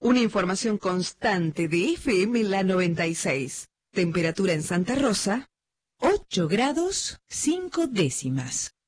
Una información constante de FM La 96. Temperatura en Santa Rosa, 8 grados 5 décimas.